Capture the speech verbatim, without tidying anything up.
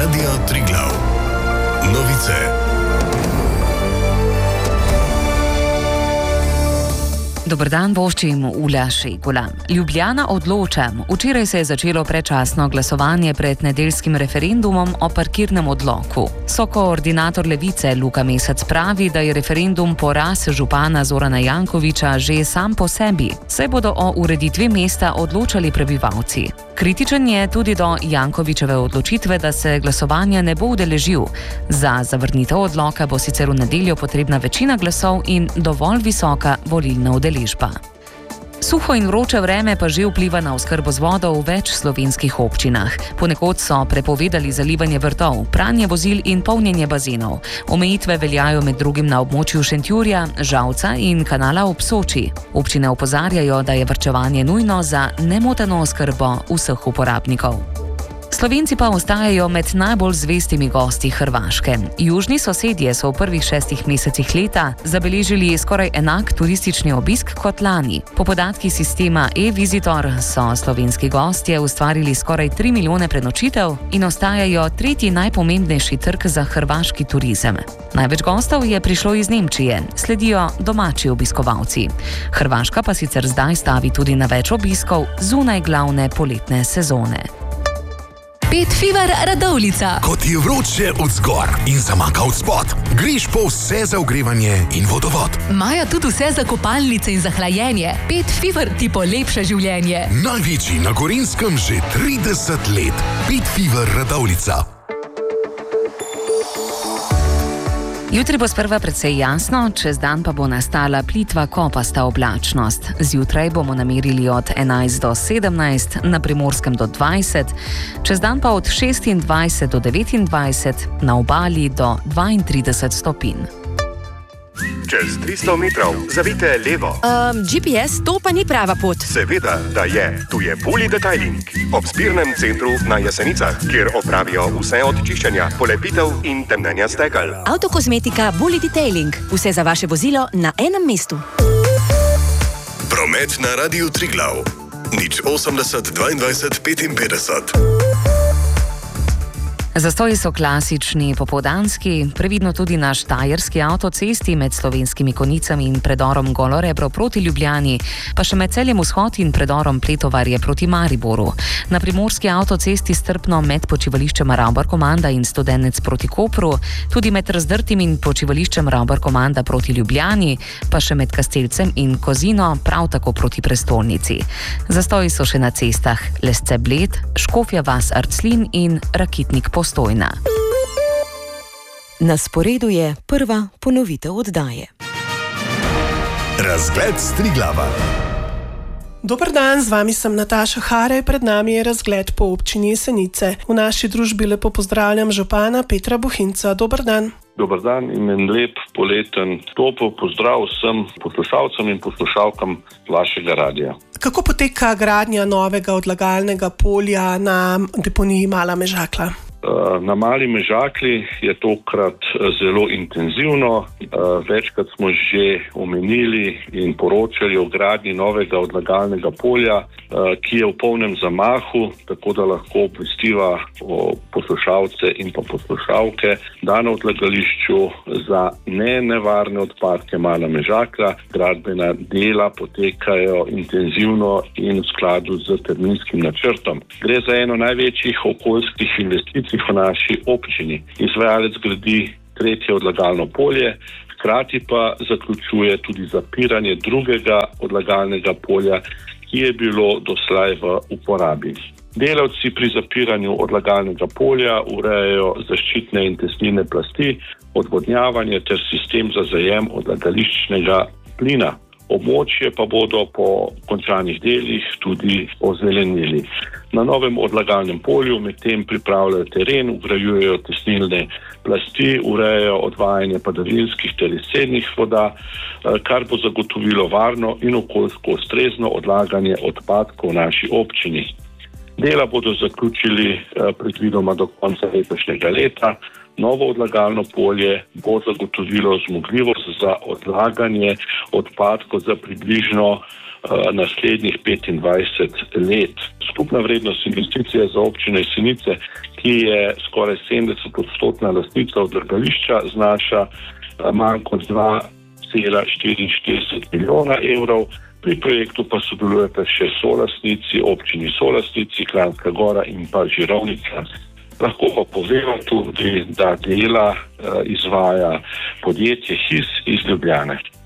Radio Triglav. Novice. Dober dan, voščim Ula Šegula. Ljubljana odloča. Včeraj se je začelo predčasno glasovanje pred nedeljskim referendumom o parkirnem odloku. Sokoordinator Levice Luka Mesec pravi, da je referendum poraz župana Zorana Jankovića že sam po sebi, saj bodo o ureditvi mesta odločali prebivalci. Kritičen je tudi do Jankovićeve odločitve, da se glasovanja ne bo udeležil. Za zavrnitev odloka bo sicer v nedeljo potrebna večina glasov in dovolj visoka volilna udeležba. Suho in vroče vreme pa že vpliva na oskrbo z vodo v več slovenskih občinah. Ponekod so prepovedali zalivanje vrtov, pranje vozil in polnjenje bazenov. Omejitve veljajo med drugim na območju Šentjurja, Žalca in kanala ob Soči. Občine opozarjajo, da je varčevanje nujno za nemoteno oskrbo vseh uporabnikov. Slovenci pa ostajajo med najbolj zvestimi gosti Hrvaške. Južni sosedje so v prvih šestih mesecih leta zabeležili skoraj enak turistični obisk kot lani. Po podatkih sistema e-Visitor so slovenski gostje ustvarili skoraj tri milijone prenočitev in ostajajo tretji najpomembnejši trg za hrvaški turizem. Največ gostov je prišlo iz Nemčije, sledijo domači obiskovalci. Hrvaška pa sicer zdaj stavi tudi na več obiskov zunaj glavne poletne sezone. Pet Fever Radovljica. Ko ti je vroče od zgor in zamaka od spod, greš po vse za ogrevanje in vodovod. Imajo tudi vse za kopalnice in za hlajenje. Pet Fever ti polepša življenje. Največji na Gorenjskem že trideset let. Pet Fever Radovljica. Jutri bo sprva precej jasno, čez dan pa bo nastala plitva kopasta oblačnost. Zjutraj bomo namerili od enajst do sedemnajst, na Primorskem do dvajset, čez dan pa od šestindvajset do devetindvajset, na obali do dvaintrideset stopinj. Čez tristo metrov zavijte levo. Um, G P S, to pa ni prava pot. Seveda, da je. Tu je Bully Detailing. Ob zbirnem centru na Jesenicah, kjer opravijo vse od čiščenja, polepitev in temnenja stekel. Avtokozmetika Bully Detailing. Vse za vaše vozilo na enem mestu. Promet na Radiu Triglav. Nič osemdeset dvaindvajset petinpetdeset. Zastoji so klasični popoldanski, previdno tudi na štajerski avtocesti med Slovenskimi Konjicami in predorom Golorebro proti Ljubljani, pa še med Celjem Vzhod in predorom Pletovarje proti Mariboru. Na primorski avtocesti strpno med počivališčem Ravbar Komanda in Studenec proti Kopru, tudi med Razdrtim in počivališčem Ravbar Komanda proti Ljubljani, pa še med Kastelcem in Kozino prav tako proti prestolnici. Zastoji so še na cestah Lesce Bled, Škofja Vas Arclin in Rakitnik Postojna. Na sporedu je prva ponovitev oddaje. Razgled s Triglava. Dober dan, z vami sem Nataša Harej, pred nami je razgled po občini Jesenice. V naši družbi lepo pozdravljam župana Petra Bohinca. Dober dan. Dober dan in en lep poleten topel pozdrav vsem poslušalcem in poslušalkam vašega radija. Kako poteka gradnja novega odlagalnega polja na deponiji Mala Mežakla? Na Mali Mežakli je tokrat zelo intenzivno. Večkrat smo že omenili in poročali o gradnji novega odlagalnega polja, ki je v polnem zamahu, tako da lahko obvestiva o poslušalce in pa poslušalke, da na odlagališču za nenevarne odpadke Mala Mežakla gradbena dela potekajo intenzivno in v skladu z terminskim načrtom. Gre za eno največjih okoljskih investicij v naši občini. Izvajalec gradi tretje odlagalno polje, hkrati pa zaključuje tudi zapiranje drugega odlagalnega polja, ki je bilo doslej v uporabi. Delavci pri zapiranju odlagalnega polja urejajo zaščitne in tesnilne plasti, odvodnjavanje ter sistem za zajem odlagališčnega plina. Območje pa bodo po končanih delih tudi ozelenili. Na novem odlagalnem polju medtem pripravljajo teren, vgrajujejo tesnilne plasti, urejajo odvajanje padavinskih ter izcednih voda, kar bo zagotovilo varno in okoljsko ustrezno odlaganje odpadkov v naši občini. Dela bodo zaključili predvidoma do konca letošnjega leta. Novo odlagalno polje bo zagotovilo zmogljivost za odlaganje odpadkov za približno uh, naslednjih petindvajset let. Skupna vrednost investicije za občino Jesenice ki je skoraj sedemdeset odstotna lastnica odlagališča, znaša manj kot dva cela štiriinštirideset milijona evrov. Pri projektu pa sodelujete še solastnici, občini solastnici, Kranjska Gora in pa Žirovnica. Lahko pa povemo tudi, da dela izvaja podjetje H I S iz Ljubljane.